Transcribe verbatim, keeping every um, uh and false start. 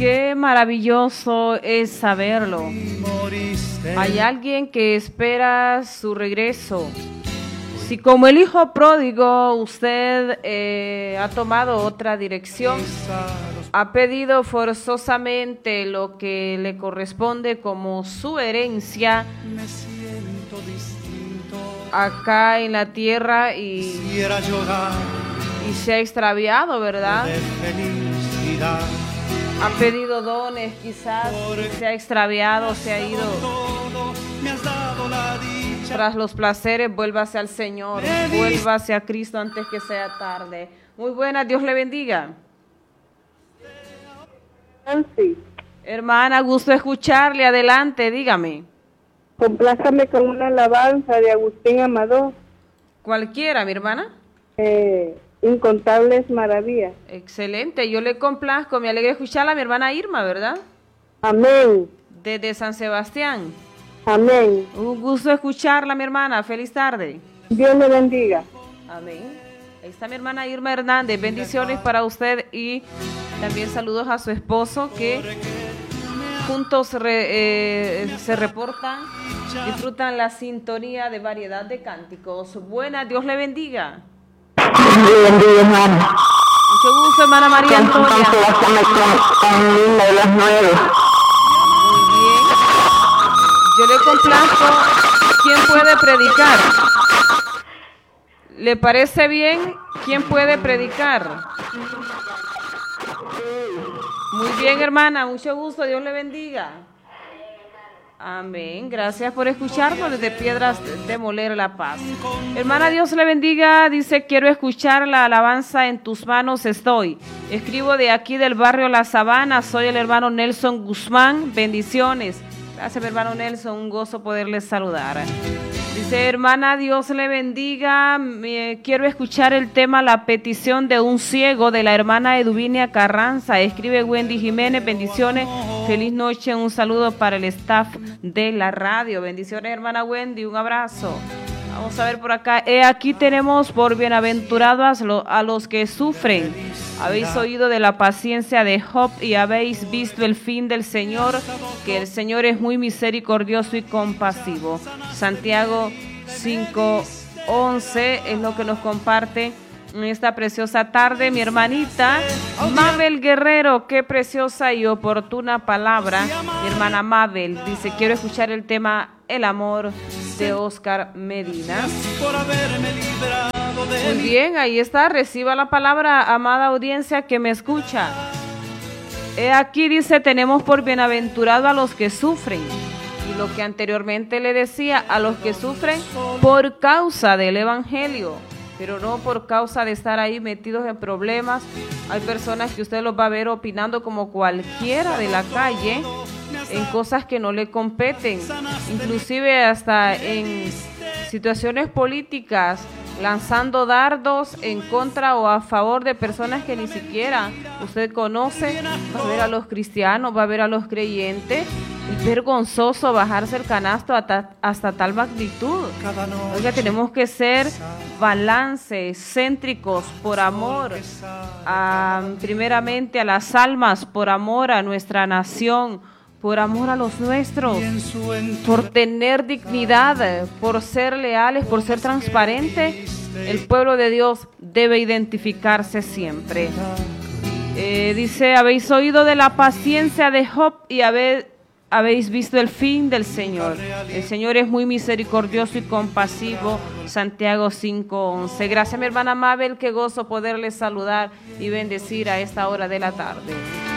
Qué maravilloso es saberlo. Hay alguien que espera su regreso. Si como el hijo pródigo usted eh, ha tomado otra dirección, ha pedido forzosamente lo que le corresponde como su herencia acá en la tierra y, y se ha extraviado, ¿verdad? Ha pedido dones, quizás se ha extraviado, se ha ido tras los placeres. Vuélvase al Señor, vuélvase a Cristo antes que sea tarde. Muy buena, Dios le bendiga. Nancy. Hermana, gusto escucharle, adelante, dígame. Complázame con una alabanza de Agustín Amador. Cualquiera, mi hermana. Eh, incontables maravillas. Excelente, yo le complazco, me alegra escucharla, mi hermana Irma, ¿verdad? Amén. Desde San Sebastián. Amén. Un gusto escucharla, mi hermana, feliz tarde. Dios le bendiga. Amén. Ahí está mi hermana Irma Hernández, bendiciones para usted y también saludos a su esposo que juntos re, eh, se reportan, disfrutan la sintonía de variedad de cánticos. Buena, Dios le bendiga. Bendiga, hermano. Mucho gusto, hermana María Antonia. Muy bien. Yo le complazco. ¿Quién puede predicar? ¿Le parece bien? ¿Quién puede predicar? Muy bien, hermana. Mucho gusto. Dios le bendiga. Amén. Gracias por escucharnos desde Piedras de Moler, La Paz. Hermana, Dios le bendiga. Dice, quiero escuchar la alabanza, en tus manos estoy. Escribo de aquí del barrio La Sabana. Soy el hermano Nelson Guzmán. Bendiciones. Gracias, mi hermano Nelson. Un gozo poderles saludar. Dice, hermana, Dios le bendiga. Me, quiero escuchar el tema La petición de un ciego, de la hermana Eduvinia Carranza. Escribe Wendy Jiménez. Bendiciones. Feliz noche. Un saludo para el staff de la radio. Bendiciones, hermana Wendy. Un abrazo. Vamos a ver por acá. He aquí tenemos por bienaventurados a los que sufren. Habéis oído de la paciencia de Job y habéis visto el fin del Señor, que el Señor es muy misericordioso y compasivo. Santiago cinco once es lo que nos comparte en esta preciosa tarde mi hermanita Mabel Guerrero. Qué preciosa y oportuna palabra, mi hermana Mabel. Dice, quiero escuchar el tema El amor, de Oscar Medina. Muy bien, ahí está. Reciba la palabra, amada audiencia que me escucha. He aquí, dice, tenemos por bienaventurado a los que sufren. Y lo que anteriormente le decía, a los que sufren por causa del evangelio, pero no por causa de estar ahí metidos en problemas. Hay personas que usted los va a ver opinando como cualquiera de la calle en cosas que no le competen, inclusive hasta en situaciones políticas, lanzando dardos en contra o a favor de personas que ni siquiera usted conoce. Va a ver a los cristianos, va a ver a los creyentes. Es vergonzoso bajarse el canasto hasta, hasta tal magnitud. Oiga, tenemos que ser balance, céntricos, por amor a, primeramente a las almas, por amor a nuestra nación, por amor a los nuestros, por tener dignidad, por ser leales, por ser transparentes. El pueblo de Dios debe identificarse siempre. Eh, dice, habéis oído de la paciencia de Job y habéis, habéis visto el fin del Señor. El Señor es muy misericordioso y compasivo. Santiago cinco once. Gracias, mi hermana Mabel, qué gozo poderles saludar y bendecir a esta hora de la tarde.